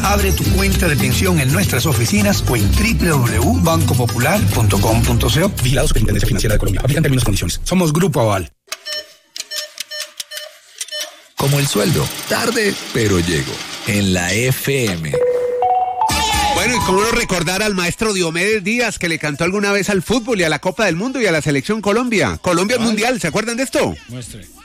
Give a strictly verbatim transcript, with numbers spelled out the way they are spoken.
Abre tu cuenta de pensión en nuestras oficinas o en doble u doble u doble u punto banco popular punto com punto co. Vigilado Superintendencia Financiera de Colombia. Aplican términos y condiciones. Somos Grupo Aval. Como el sueldo, tarde, pero llego. En la F M. Bueno, y cómo no recordar al maestro Diomedes Díaz, que le cantó alguna vez al fútbol y a la Copa del Mundo y a la Selección Colombia. Colombia Mundial, ¿se acuerdan de esto? Muestre.